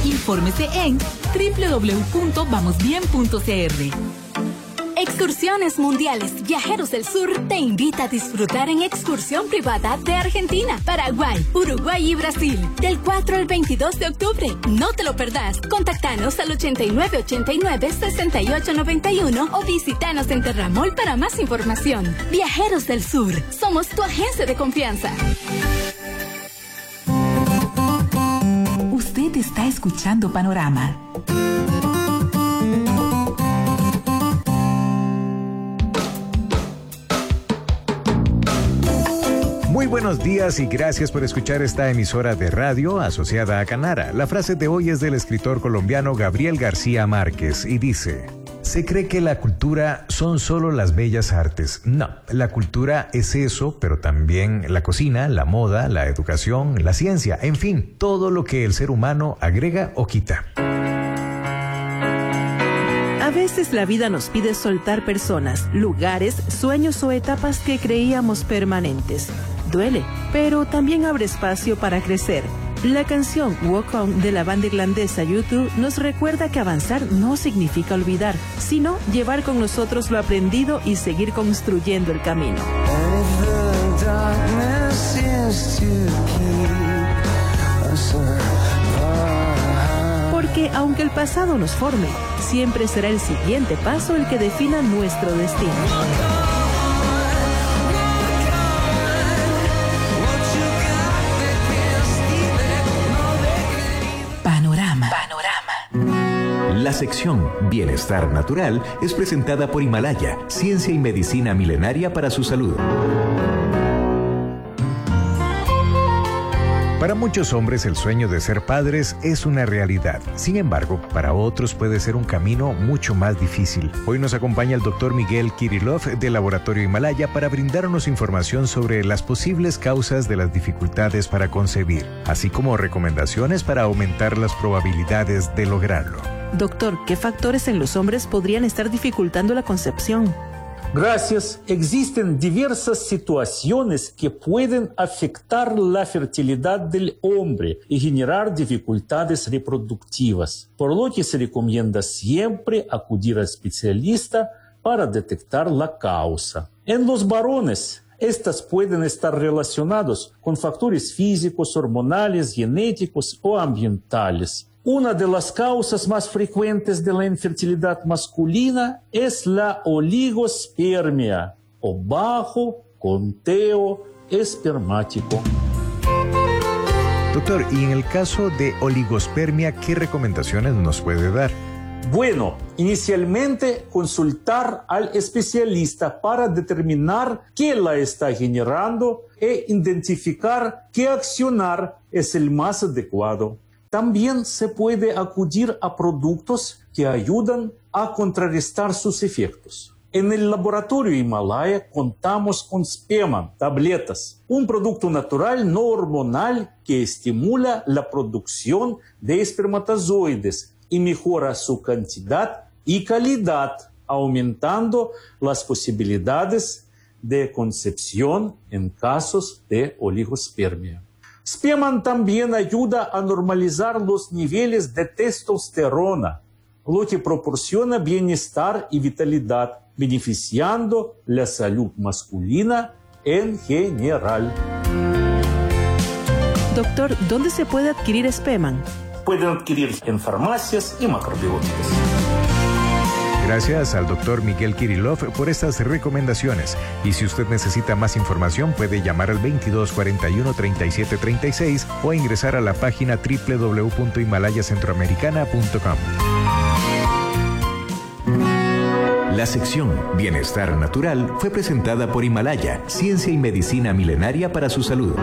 Infórmese en www.vamosbien.cr. Excursiones Mundiales Viajeros del Sur te invita a disfrutar en excursión privada de Argentina, Paraguay, Uruguay y Brasil del 4 al 22 de octubre. No te lo perdás. Contactanos al 8989-6891 o visítanos en Terramol para más información. Viajeros del Sur, somos tu agencia de confianza. Usted está escuchando Panorama. Muy buenos días y gracias por escuchar esta emisora de radio asociada a Canara. La frase de hoy es del escritor colombiano Gabriel García Márquez y dice: se cree que la cultura son solo las bellas artes. No, la cultura es eso, pero también la cocina, la moda, la educación, la ciencia, en fin, todo lo que el ser humano agrega o quita. A veces la vida nos pide soltar personas, lugares, sueños o etapas que creíamos permanentes. Duele, pero también abre espacio para crecer. La canción Walk On de la banda irlandesa U2 nos recuerda que avanzar no significa olvidar, sino llevar con nosotros lo aprendido y seguir construyendo el camino. Porque aunque el pasado nos forme, siempre será el siguiente paso el que defina nuestro destino. La sección Bienestar Natural es presentada por Himalaya, ciencia y medicina milenaria para su salud. Para muchos hombres el sueño de ser padres es una realidad. Sin embargo, para otros puede ser un camino mucho más difícil. Hoy nos acompaña el doctor Miguel Kirillov del Laboratorio Himalaya para brindarnos información sobre las posibles causas de las dificultades para concebir, así como recomendaciones para aumentar las probabilidades de lograrlo. Doctor, ¿qué factores en los hombres podrían estar dificultando la concepción? Gracias. Existen diversas situaciones que pueden afectar la fertilidad del hombre y generar dificultades reproductivas, por lo que se recomienda siempre acudir al especialista para detectar la causa. En los varones, estas pueden estar relacionadas con factores físicos, hormonales, genéticos o ambientales. Una de las causas más frecuentes de la infertilidad masculina es la oligospermia o bajo conteo espermático. Doctor, y en el caso de oligospermia, ¿qué recomendaciones nos puede dar? Bueno, inicialmente consultar al especialista para determinar qué la está generando e identificar qué accionar es el más adecuado. También se puede acudir a productos que ayudan a contrarrestar sus efectos. En el laboratorio Himalaya contamos con Speman, tabletas, un producto natural no hormonal que estimula la producción de espermatozoides y mejora su cantidad y calidad, aumentando las posibilidades de concepción en casos de oligospermia. Speman también ayuda a normalizar los niveles de testosterona, lo que proporciona bienestar y vitalidad, beneficiando la salud masculina en general. Doctor, ¿dónde se puede adquirir Speman? Pueden adquirir en farmacias y macrobióticas. Gracias al doctor Miguel Kirillov por estas recomendaciones. Y si usted necesita más información, puede llamar al 2241-3736 o ingresar a la página www.himalayacentroamericana.com. La sección Bienestar Natural fue presentada por Himalaya, ciencia y medicina milenaria para su salud.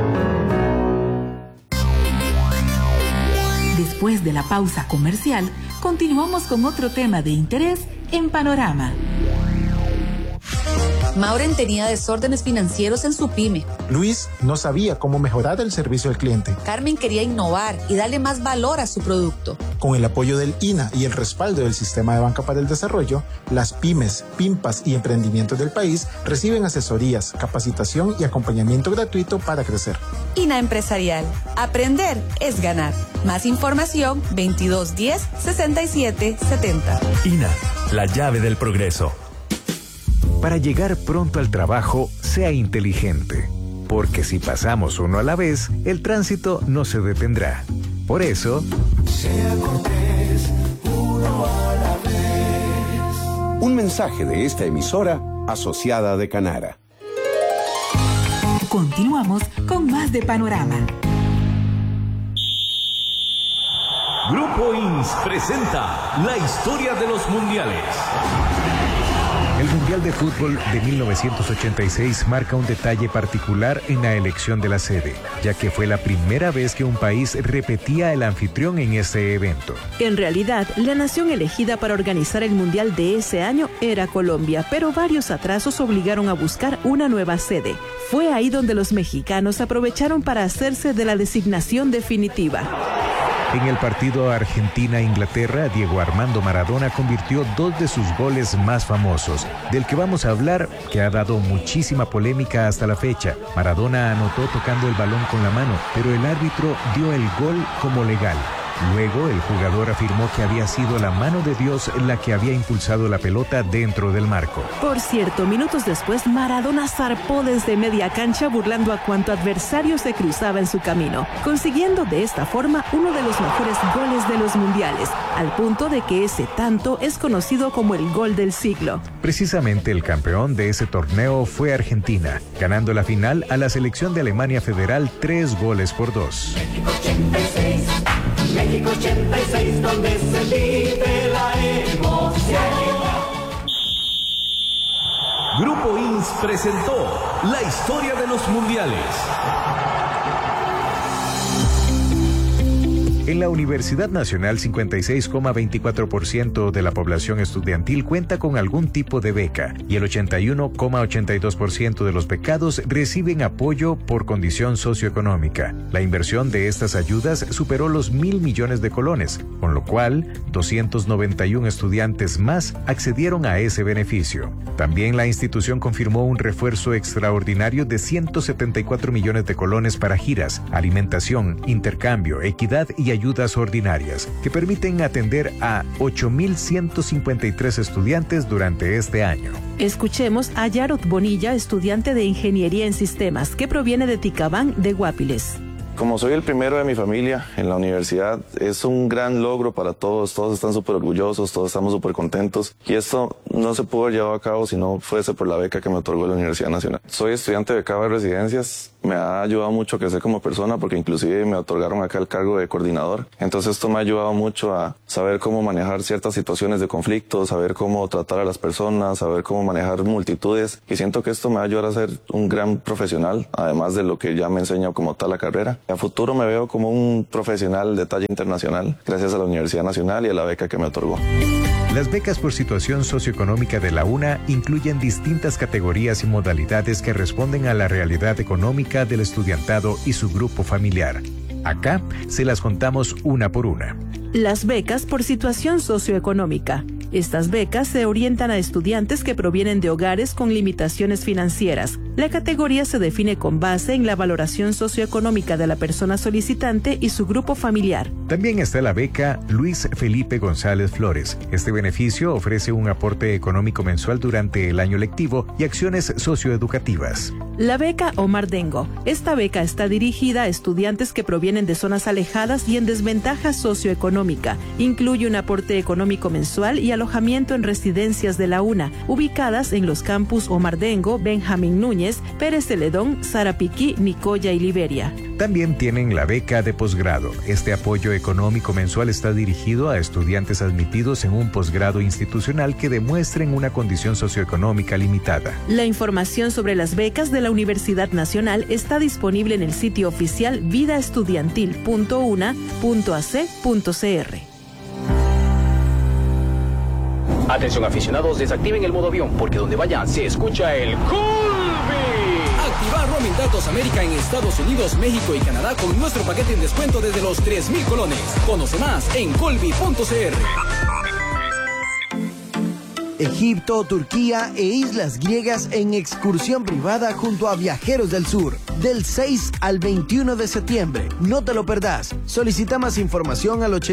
Después de la pausa comercial, continuamos con otro tema de interés en Panorama. Maureen tenía desórdenes financieros en su pyme. Luis no sabía cómo mejorar el servicio al cliente. Carmen quería innovar y darle más valor a su producto. Con el apoyo del INA y el respaldo del Sistema de Banca para el Desarrollo, las pymes, PIMPAS y emprendimientos del país reciben asesorías, capacitación y acompañamiento gratuito para crecer. INA Empresarial. Aprender es ganar. Más información 2210 67 70. INA, la llave del progreso. Para llegar pronto al trabajo, sea inteligente, porque si pasamos uno a la vez, el tránsito no se detendrá. Por eso, sea cortés, uno a la vez. Un mensaje de esta emisora asociada de Canara. Continuamos con más de Panorama. Grupo INS presenta la historia de los mundiales. El Mundial de Fútbol de 1986 marca un detalle particular en la elección de la sede, ya que fue la primera vez que un país repetía el anfitrión en este evento. En realidad, la nación elegida para organizar el Mundial de ese año era Colombia, pero varios atrasos obligaron a buscar una nueva sede. Fue ahí donde los mexicanos aprovecharon para hacerse de la designación definitiva. En el partido Argentina-Inglaterra, Diego Armando Maradona convirtió 2 de sus goles más famosos, del que vamos a hablar, que ha dado muchísima polémica hasta la fecha. Maradona anotó tocando el balón con la mano, pero el árbitro dio el gol como legal. Luego, el jugador afirmó que había sido la mano de Dios la que había impulsado la pelota dentro del marco. Por cierto, minutos después, Maradona zarpó desde media cancha burlando a cuanto adversario se cruzaba en su camino, consiguiendo de esta forma uno de los mejores goles de los mundiales, al punto de que ese tanto es conocido como el gol del siglo. Precisamente el campeón de ese torneo fue Argentina, ganando la final a la selección de Alemania Federal 3-2. México 86, México 86, donde se vive la emoción. Grupo INS presentó la historia de los mundiales. En la Universidad Nacional, 56,24% de la población estudiantil cuenta con algún tipo de beca y el 81,82% de los becados reciben apoyo por condición socioeconómica. La inversión de estas ayudas superó los 1.000 millones de colones, con lo cual 291 estudiantes más accedieron a ese beneficio. También la institución confirmó un refuerzo extraordinario de 174 millones de colones para giras, alimentación, intercambio, equidad y ayudas ordinarias, que permiten atender a 8.153 estudiantes durante este año. Escuchemos a Yarot Bonilla, estudiante de Ingeniería en Sistemas, que proviene de Ticabán, de Guapiles. Como soy el primero de mi familia en la universidad, es un gran logro para todos están súper orgullosos, todos estamos súper contentos y esto no se pudo haber llevado a cabo si no fuese por la beca que me otorgó la Universidad Nacional. Soy estudiante becado de residencias, me ha ayudado mucho a crecer como persona porque inclusive me otorgaron acá el cargo de coordinador, entonces esto me ha ayudado mucho a saber cómo manejar ciertas situaciones de conflicto, saber cómo tratar a las personas, saber cómo manejar multitudes y siento que esto me va a ayudar a ser un gran profesional, además de lo que ya me enseña como tal la carrera. A futuro me veo como un profesional de talla internacional, gracias a la Universidad Nacional y a la beca que me otorgó. Las becas por situación socioeconómica de la UNA incluyen distintas categorías y modalidades que responden a la realidad económica del estudiantado y su grupo familiar. Acá se las contamos una por una. Las becas por situación socioeconómica. Estas becas se orientan a estudiantes que provienen de hogares con limitaciones financieras. La categoría se define con base en la valoración socioeconómica de la persona solicitante y su grupo familiar. También está la beca Luis Felipe González Flores. Este beneficio ofrece un aporte económico mensual durante el año lectivo y acciones socioeducativas. La beca Omar Dengo. Esta beca está dirigida a estudiantes que provienen de zonas alejadas y en desventaja socioeconómica. Incluye un aporte económico mensual y alojamiento en residencias de la UNA, ubicadas en los campus Omar Dengo, Benjamín Núñez, Pérez Celedón, Sarapiquí, Nicoya y Liberia. También tienen la beca de posgrado. Este apoyo económico mensual está dirigido a estudiantes admitidos en un posgrado institucional que demuestren una condición socioeconómica limitada. La información sobre las becas de la Universidad Nacional está disponible en el sitio oficial vidaestudiantil.una.ac.cr. Atención aficionados, desactiven el modo avión porque donde vayan se escucha el Colby. Activar roaming datos América en Estados Unidos, México y Canadá con nuestro paquete en descuento desde los 3,000 colones. Conoce más en colby.cr. Egipto, Turquía e islas griegas en excursión privada junto a Viajeros del Sur, del 6 al 21 de septiembre. No te lo perdás. Solicita más información al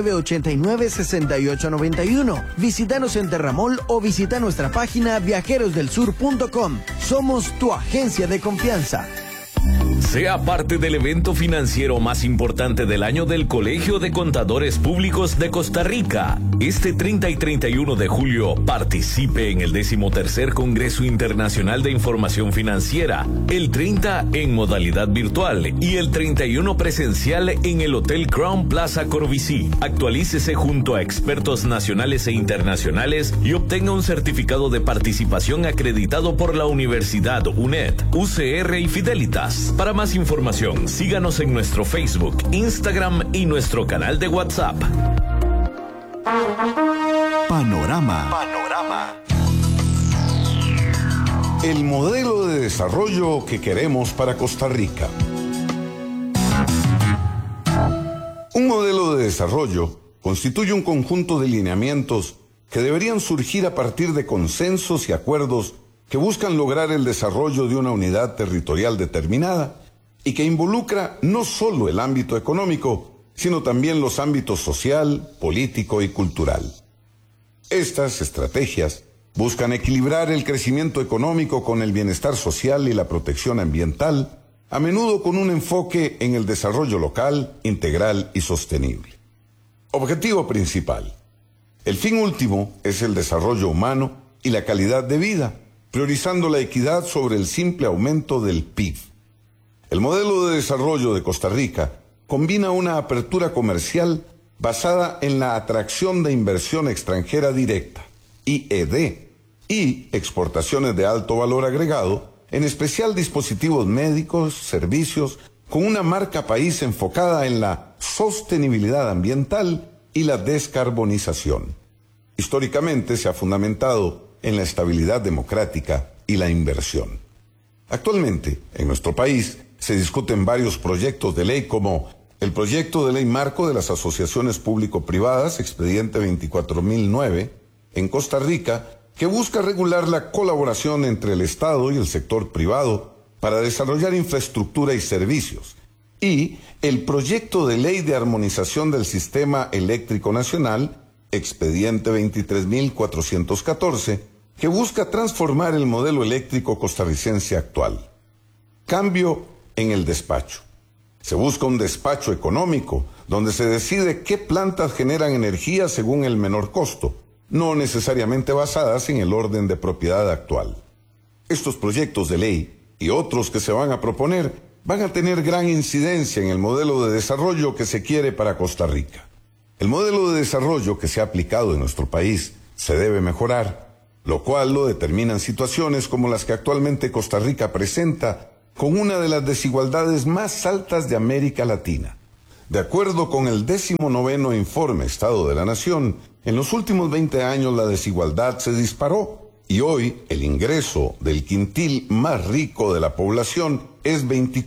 8989-6891. Visítanos en Terramol o visita nuestra página viajerosdelsur.com. Somos tu agencia de confianza. Sea parte del evento financiero más importante del año del Colegio de Contadores Públicos de Costa Rica. Este 30 y 31 de julio participe en el 13º Congreso Internacional de Información Financiera, el 30 en modalidad virtual y el 31 presencial en el Hotel Crown Plaza Corvisí. Actualícese junto a expertos nacionales e internacionales y obtenga un certificado de participación acreditado por la Universidad UNED, UCR y Fidelitas. Para más información, síganos en nuestro Facebook, Instagram y nuestro canal de WhatsApp. Panorama. El modelo de desarrollo que queremos para Costa Rica. Un modelo de desarrollo constituye un conjunto de lineamientos que deberían surgir a partir de consensos y acuerdos que buscan lograr el desarrollo de una unidad territorial determinada y que involucra no solo el ámbito económico, sino también los ámbitos social, político y cultural. Estas estrategias buscan equilibrar el crecimiento económico con el bienestar social y la protección ambiental, a menudo con un enfoque en el desarrollo local, integral y sostenible. Objetivo principal. El fin último es el desarrollo humano y la calidad de vida, priorizando la equidad sobre el simple aumento del PIB. El modelo de desarrollo de Costa Rica combina una apertura comercial basada en la atracción de inversión extranjera directa, IED, y exportaciones de alto valor agregado, en especial dispositivos médicos, servicios, con una marca país enfocada en la sostenibilidad ambiental y la descarbonización. Históricamente se ha fundamentado en la estabilidad democrática y la inversión. Actualmente, en nuestro país, se discuten varios proyectos de ley como el proyecto de ley marco de las asociaciones público-privadas, expediente 24009, en Costa Rica, que busca regular la colaboración entre el Estado y el sector privado para desarrollar infraestructura y servicios, y el proyecto de ley de armonización del sistema eléctrico nacional, expediente 23414, que busca transformar el modelo eléctrico costarricense actual. Cambio en el despacho. Se busca un despacho económico, donde se decide qué plantas generan energía según el menor costo, no necesariamente basadas en el orden de propiedad actual. Estos proyectos de ley y otros que se van a proponer van a tener gran incidencia en el modelo de desarrollo que se quiere para Costa Rica. El modelo de desarrollo que se ha aplicado en nuestro país se debe mejorar, lo cual lo determinan situaciones como las que actualmente Costa Rica presenta, con una de las desigualdades más altas de América Latina. De acuerdo con el 19º Informe Estado de la Nación, en los últimos 20 años la desigualdad se disparó y hoy el ingreso del quintil más rico de la población es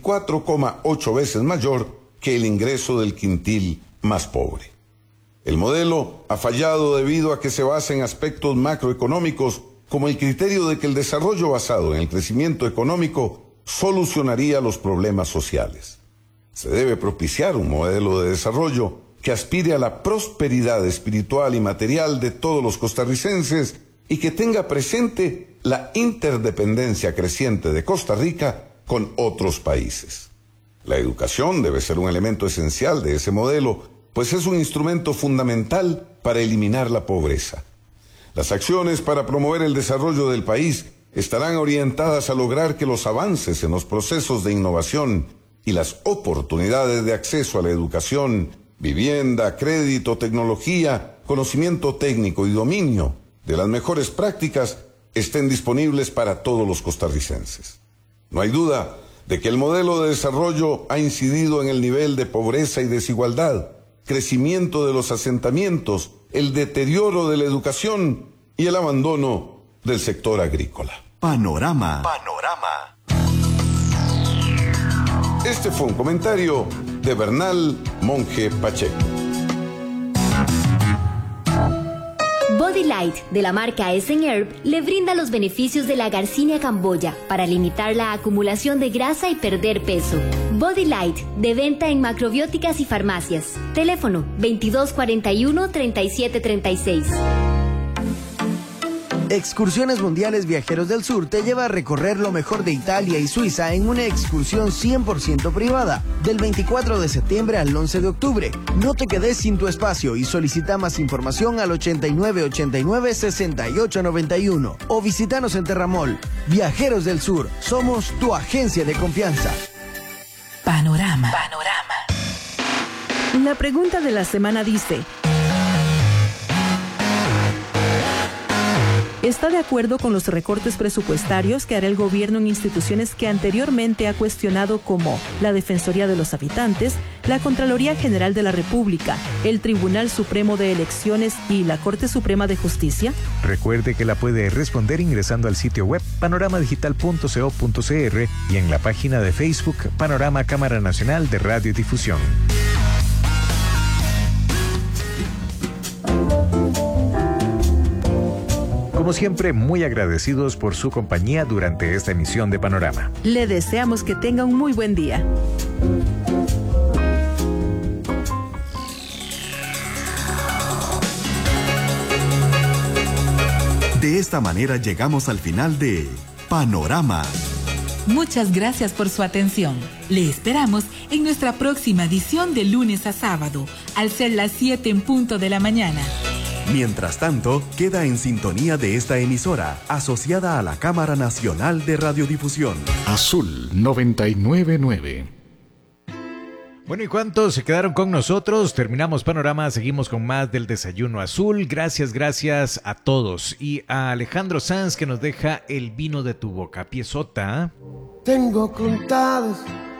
24,8 veces mayor que el ingreso del quintil más pobre. El modelo ha fallado debido a que se basa en aspectos macroeconómicos como el criterio de que el desarrollo basado en el crecimiento económico solucionaría los problemas sociales. Se debe propiciar un modelo de desarrollo que aspire a la prosperidad espiritual y material de todos los costarricenses y que tenga presente la interdependencia creciente de Costa Rica con otros países. La educación debe ser un elemento esencial de ese modelo, pues es un instrumento fundamental para eliminar la pobreza. Las acciones para promover el desarrollo del país estarán orientadas a lograr que los avances en los procesos de innovación y las oportunidades de acceso a la educación, vivienda, crédito, tecnología, conocimiento técnico y dominio de las mejores prácticas estén disponibles para todos los costarricenses. No hay duda de que el modelo de desarrollo ha incidido en el nivel de pobreza y desigualdad, crecimiento de los asentamientos, el deterioro de la educación y el abandono del sector agrícola. Panorama. Este fue un comentario de Bernal Monge Pacheco. Body Light, de la marca Essen-Herb, le brinda los beneficios de la Garcinia camboya para limitar la acumulación de grasa y perder peso. Body Light, de venta en macrobióticas y farmacias. Teléfono 2241-3736. Excursiones Mundiales Viajeros del Sur te lleva a recorrer lo mejor de Italia y Suiza en una excursión 100% privada, del 24 de septiembre al 11 de octubre. No te quedes sin tu espacio y solicita más información al 8989-6891 o visítanos en Terramol. Viajeros del Sur, somos tu agencia de confianza. Panorama. La pregunta de la semana dice: ¿está de acuerdo con los recortes presupuestarios que hará el gobierno en instituciones que anteriormente ha cuestionado, como la Defensoría de los Habitantes, la Contraloría General de la República, el Tribunal Supremo de Elecciones y la Corte Suprema de Justicia? Recuerde que la puede responder ingresando al sitio web panoramadigital.co.cr y en la página de Facebook Panorama Cámara Nacional de Radiodifusión. Como siempre, muy agradecidos por su compañía durante esta emisión de Panorama. Le deseamos que tenga un muy buen día. De esta manera llegamos al final de Panorama. Muchas gracias por su atención. Le esperamos en nuestra próxima edición de lunes a sábado, al ser las 7 en punto de la mañana. Mientras tanto, queda en sintonía de esta emisora, asociada a la Cámara Nacional de Radiodifusión. Azul 999. Bueno, ¿y cuántos se quedaron con nosotros? Terminamos Panorama, seguimos con más del Desayuno Azul. Gracias a todos. Y a Alejandro Sanz, que nos deja El vino de tu boca. Piezota. Tengo contados